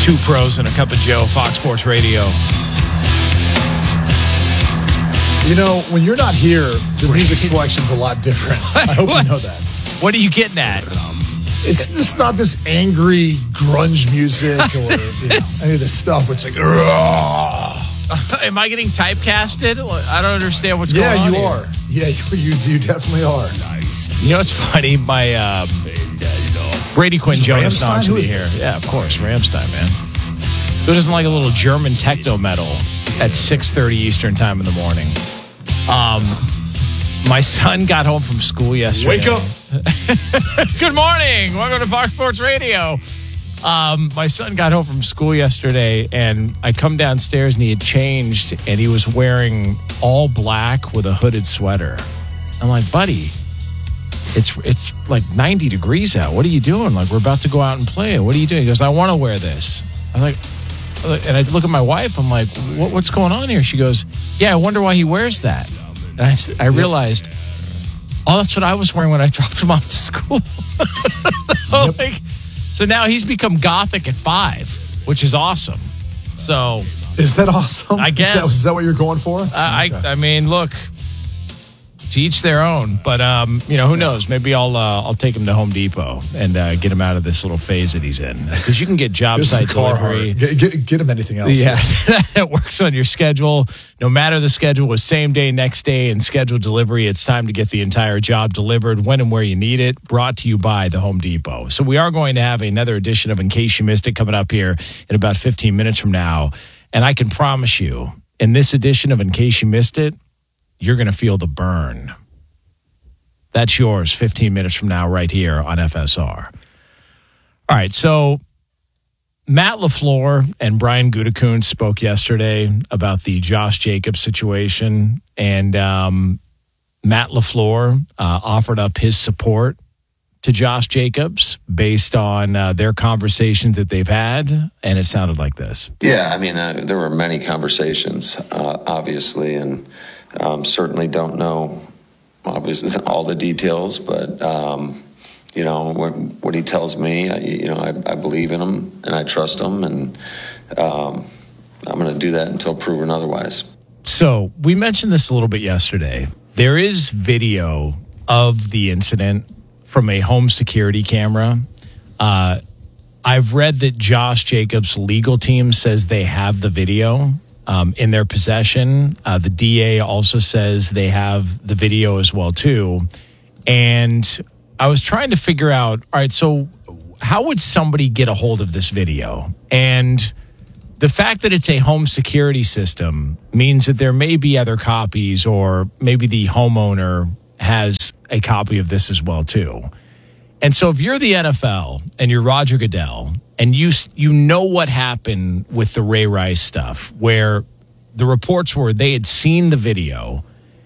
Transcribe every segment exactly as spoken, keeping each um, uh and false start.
Two Pros and a Cup of Joe, Fox Sports Radio. You know, when you're not here, the music selection's a lot different. I hope what? you know that. What are you getting at? It's just not this angry grunge music or you know, any of this stuff where it's like, Rawr. Am I getting typecasted? I don't understand what's yeah, going on you here. are. Yeah, you, you you definitely are. Nice. You know what's funny? My um, Brady Quinn Jonas songs in the here. Yeah, of course, Rammstein, man. Who doesn't like a little German techno metal at six thirty Eastern time in the morning? Um, my son got home from school yesterday. Wake up. Good morning. Welcome to Fox Sports Radio. Um, my son got home from school yesterday, and I come downstairs, and he had changed, and he was wearing all black with a hooded sweater. I'm like, buddy, it's it's like ninety degrees out. What are you doing? Like, we're about to go out and play. What are you doing? He goes, I want to wear this. I'm like, and I look at my wife. I'm like, what, what's going on here? She goes, yeah, I wonder why he wears that. And I, I realized, oh, that's what I was wearing when I dropped him off to school. so, Yep. like, so now he's become gothic at five, which is awesome. So Is that awesome? I guess. Is that, is that what you're going for? uh, Okay. I, I mean, look, to each their own. But um, you know, who knows? Maybe I'll uh, I'll take him to Home Depot and uh, get him out of this little phase that he's in, because you can get job Just some site car delivery. hard. Get, get, get him anything else. Yeah, that works on your schedule. No matter the schedule, with same day, next day, and scheduled delivery, it's time to get the entire job delivered when and where you need it. Brought to you by the Home Depot. So we are going to have another edition of In Case You Missed It coming up here in about fifteen minutes from now. And I can promise you, in this edition of In Case You Missed It, you're going to feel the burn. That's yours fifteen minutes from now right here on F S R. All right, so Matt LaFleur and Brian Gutekunst spoke yesterday about the Josh Jacobs situation, and um, Matt LaFleur uh, offered up his support to Josh Jacobs based on uh, their conversations that they've had, and it sounded like this. Yeah, I mean, uh, there were many conversations, uh, obviously, and um, certainly don't know, obviously, all the details, but, um, you know, what, what he tells me, I, you know, I, I believe in him, and I trust him, and um, I'm going to do that until proven otherwise. So we mentioned this a little bit yesterday. There is video of the incident from a home security camera. Uh, I've read that Josh Jacobs' legal team says they have the video um, in their possession. Uh, the D A also says they have the video as well, too. And I was trying to figure out, all right, so how would somebody get a hold of this video? And the fact that it's a home security system means that there may be other copies, or maybe the homeowner has a copy of this as well, too. And so if you're the N F L and you're Roger Goodell, and you you know what happened with the Ray Rice stuff, where the reports were they had seen the video,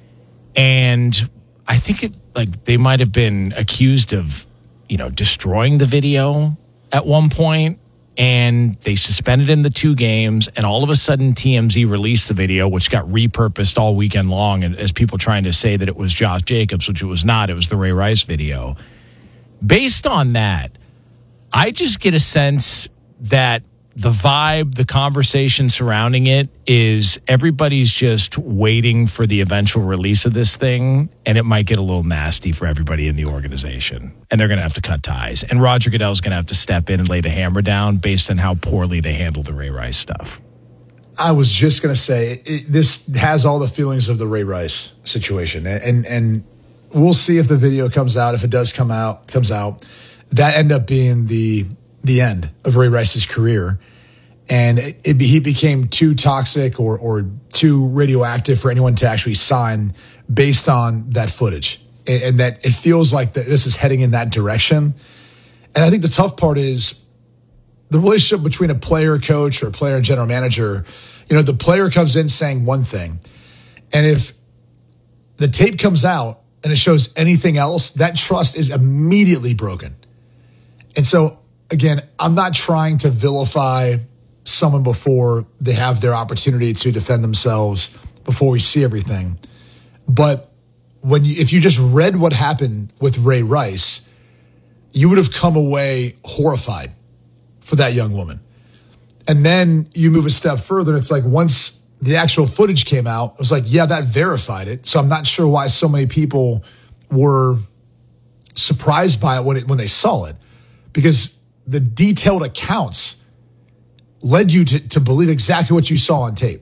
and I think it like they might have been accused of, you know, destroying the video at one point, and they suspended him the two games, and all of a sudden T M Z released the video, which got repurposed all weekend long as people trying to say that it was Josh Jacobs, which it was not. It was the Ray Rice video. Based on that, I just get a sense that the vibe, the conversation surrounding it is everybody's just waiting for the eventual release of this thing, and it might get a little nasty for everybody in the organization, and they're going to have to cut ties. And Roger Goodell's going to have to step in and lay the hammer down based on how poorly they handled the Ray Rice stuff. I was just going to say, it, this has all the feelings of the Ray Rice situation. And, and and we'll see if the video comes out. If it does come out, comes out, that ended up being the the end of Ray Rice's career. And it, it, he became too toxic or, or too radioactive for anyone to actually sign based on that footage. And, and that it feels like that this is heading in that direction. And I think the tough part is the relationship between a player coach or a player and general manager. You know, the player comes in saying one thing, and if the tape comes out and it shows anything else, that trust is immediately broken. And so, again, I'm not trying to vilify someone before they have their opportunity to defend themselves, before we see everything. But when you, if you just read what happened with Ray Rice, you would have come away horrified for that young woman. And then you move a step further. It's like once the actual footage came out, it was like, yeah, that verified it. So I'm not sure why so many people were surprised by it when, it, when they saw it, because the detailed accounts led you to, to believe exactly what you saw on tape.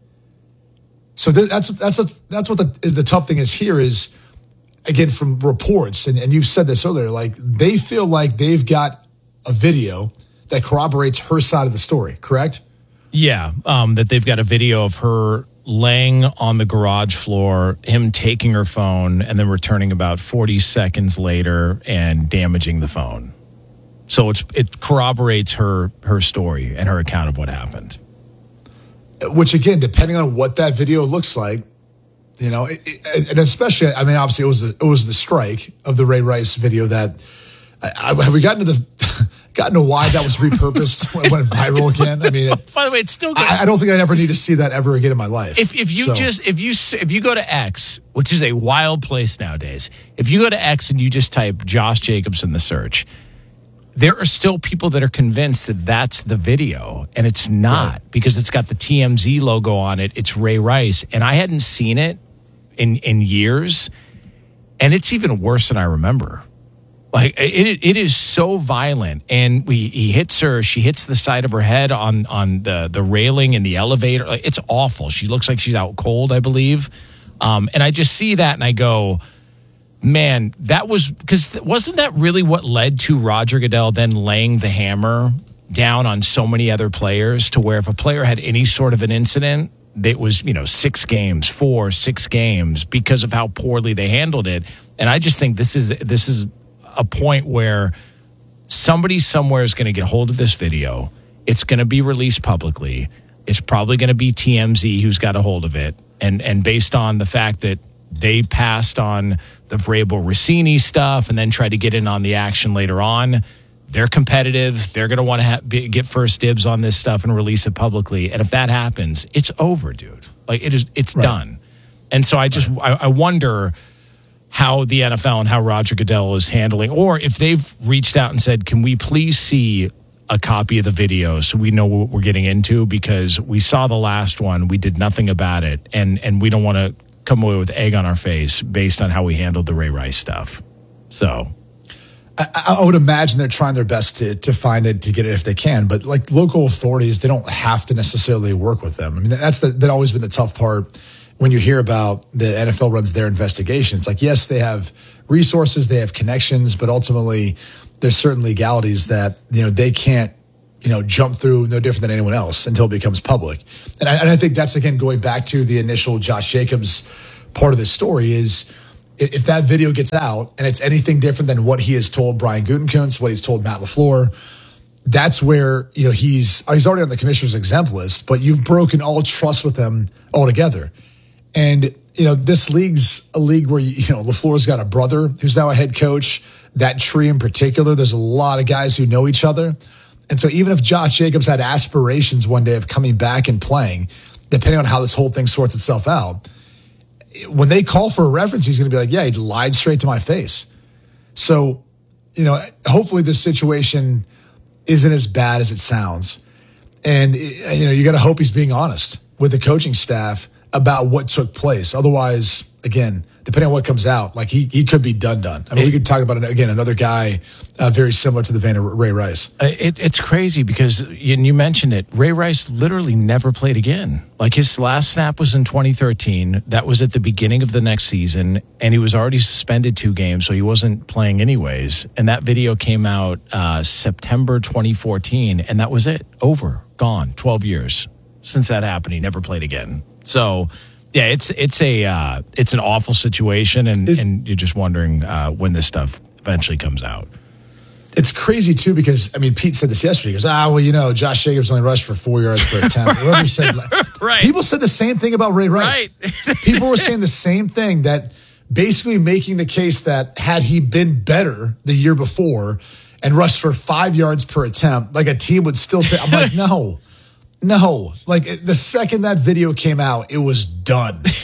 So th- that's that's a, that's what the, the tough thing is here is, again, from reports, and, and you've said this earlier, like they feel like they've got a video that corroborates her side of the story, correct? Yeah, um, that they've got a video of her laying on the garage floor, him taking her phone, and then returning about forty seconds later and damaging the phone. So it's it corroborates her her story and her account of what happened. Which, again, depending on what that video looks like, you know, it, it, and especially, I mean, obviously, it was the, it was the strike of the Ray Rice video that I, I, have we gotten to the gotten to why that was repurposed when it went viral again? I mean, it, by the way, it's still good. I, I don't think I ever need to see that ever again in my life. If if you so. just if you if you go to X, which is a wild place nowadays, if you go to X and you just type Josh Jacobs in the search, there are still people that are convinced that that's the video, and it's not, right, because it's got the T M Z logo on it. It's Ray Rice, and I hadn't seen it in in years, and it's even worse than I remember. Like it, it is so violent, and we he hits her. She hits the side of her head on on the the railing in the elevator. Like, it's awful. She looks like she's out cold, I believe. Um, and I just see that, and I go, man, that was because wasn't that really what led to Roger Goodell then laying the hammer down on so many other players, to where if a player had any sort of an incident, it was, you know, six games, four, six games, because of how poorly they handled it. And I just think this is this is. a point where somebody somewhere is going to get hold of this video. It's going to be released publicly. It's probably going to be T M Z who's got a hold of it. And and based on the fact that they passed on the Vrabel Rossini stuff and then tried to get in on the action later on, they're competitive. They're going to want to ha- be, get first dibs on this stuff and release it publicly. And if that happens, it's over, dude. Like it is, it's right. done. And so I just, right. I, I wonder how the N F L and how Roger Goodell is handling, or if they've reached out and said, can we please see a copy of the video so we know what we're getting into, because we saw the last one, we did nothing about it, and and we don't want to come away with egg on our face based on how we handled the Ray Rice stuff. So I, I would imagine they're trying their best to to find it, to get it if they can, but like local authorities, they don't have to necessarily work with them. I mean, that's the, that always been the tough part. When you hear about the N F L runs their investigations, like, yes, they have resources, they have connections, but ultimately there's certain legalities that, you know, they can't, you know, jump through no different than anyone else until it becomes public. And I, and I think that's, again, going back to the initial Josh Jacobs part of the story is if that video gets out and it's anything different than what he has told Brian Gutekunst, what he's told Matt LaFleur, that's where, you know, he's, he's already on the commissioner's exempt list, but you've broken all trust with them altogether. And, you know, this league's a league where, you know, LaFleur's got a brother who's now a head coach. That tree in particular, there's a lot of guys who know each other. And so even if Josh Jacobs had aspirations one day of coming back and playing, depending on how this whole thing sorts itself out, when they call for a reference, he's going to be like, yeah, he lied straight to my face. So, you know, hopefully this situation isn't as bad as it sounds. And, you know, you got to hope he's being honest with the coaching staff about what took place. Otherwise, again, depending on what comes out, like he he could be done done. I mean, it, we could talk about, again, another guy uh, very similar to the vein of Ray Rice. It, it's crazy because, and you mentioned it, Ray Rice literally never played again. Like his last snap was in twenty thirteen. That was at the beginning of the next season, and he was already suspended two games, so he wasn't playing anyways. And that video came out uh, September twenty fourteen, and that was it. Over. Gone. twelve years since that happened. He never played again. So, yeah, it's it's a uh, it's an awful situation, and, it, and you're just wondering uh, when this stuff eventually comes out. It's crazy too because I mean, Pete said this yesterday. He goes, "Ah, well, you know, Josh Jacobs only rushed for four yards per attempt." Whatever he said, right? People said the same thing about Ray Rice. Right. People were saying the same thing, that basically making the case that had he been better the year before and rushed for five yards per attempt, like a team would still take. I'm like, no. No, like the second that video came out, it was done.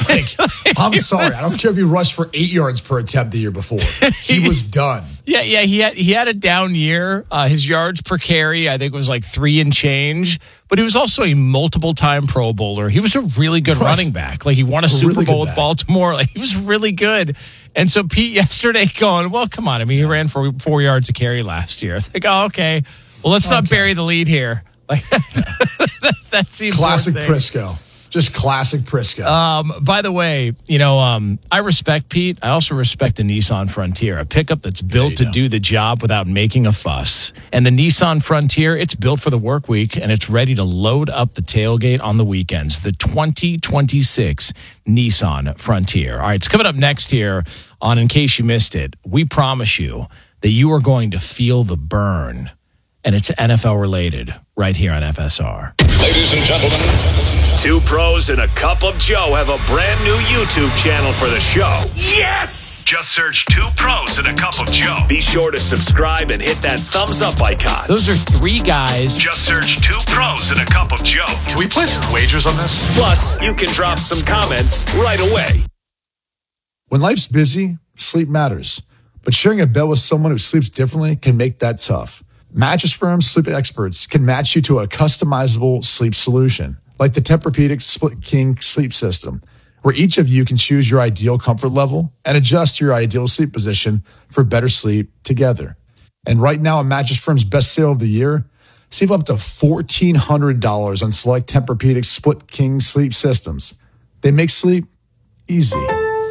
Like, I'm sorry. I don't care if he rushed for eight yards per attempt the year before. He was done. Yeah, yeah, he had he had a down year. Uh, his yards per carry, I think, was like three and change. But he was also a multiple-time Pro Bowler. He was a really good right. running back. Like, he won a, a Super really Bowl with Baltimore. Like, he was really good. And so Pete yesterday going, well, come on. I mean, he ran for four yards a carry last year. It's like, oh, okay. Well, let's okay. not bury the lead here. Like that, that seems classic Prisco. Just classic Prisco. Um, by the way, you know, um, I respect Pete. I also respect a Nissan Frontier, a pickup that's built to know. do the job without making a fuss. And the Nissan Frontier, it's built for the work week, and it's ready to load up the tailgate on the weekends. The twenty twenty-six Nissan Frontier. All right, it's coming up next here on In Case You Missed It. We promise you that you are going to feel the burn. And it's N F L related right here on F S R. Ladies and gentlemen, Two Pros and a Cup of Joe have a brand new YouTube channel for the show. Yes! Just search Two Pros and a Cup of Joe. Be sure to subscribe and hit that thumbs up icon. Those are three guys. Just search Two Pros and a Cup of Joe. Can we play some wagers on this? Plus, you can drop some comments right away. When life's busy, sleep matters. But sharing a bed with someone who sleeps differently can make that tough. Mattress Firm's sleep experts can match you to a customizable sleep solution, like the Tempur-Pedic Split King sleep system, where each of you can choose your ideal comfort level and adjust your ideal sleep position for better sleep together. And right now, on Mattress Firm's best sale of the year, save up to fourteen hundred dollars on select Tempur-Pedic Split King sleep systems. They make sleep easy.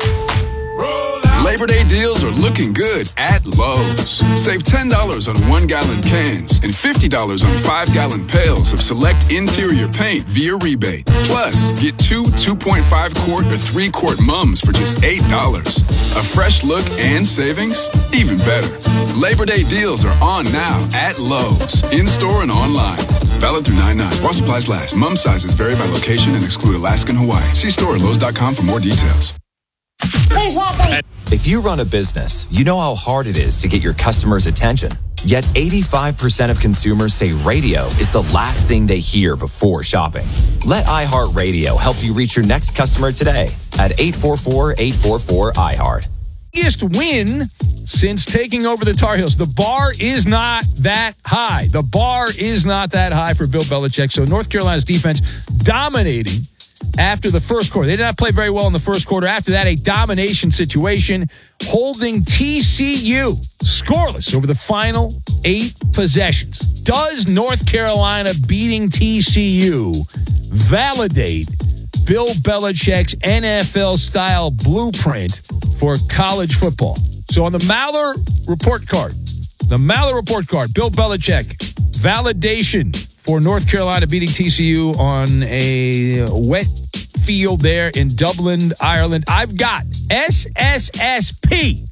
Labor Day deals are looking good at Lowe's. Save ten dollars on one-gallon cans and fifty dollars on five-gallon pails of select interior paint via rebate. Plus, get two two point five quart or three quart mums for just eight dollars. A fresh look and savings? Even better. Labor Day deals are on now at Lowe's, in-store and online. Valid through nine nine. While supplies last. Mum sizes vary by location and exclude Alaska and Hawaii. See store at Lowe's dot com for more details. Please welcome. If you run a business, you know how hard it is to get your customers' attention. Yet eighty-five percent of consumers say radio is the last thing they hear before shopping. Let iHeartRadio help you reach your next customer today at eight four four, eight four four, I heart. Biggest win since taking over the Tar Heels. The bar is not that high. The bar is not that high for Bill Belichick. So North Carolina's defense dominating after the first quarter. They did not play very well in the first quarter. After that, a domination situation, holding T C U scoreless over the final eight possessions. Does North Carolina beating T C U validate Bill Belichick's N F L-style blueprint for college football? So on the Maller report card, the Maller report card, Bill Belichick, validation for North Carolina beating T C U on a wet field there in Dublin, Ireland. I've got S S S P.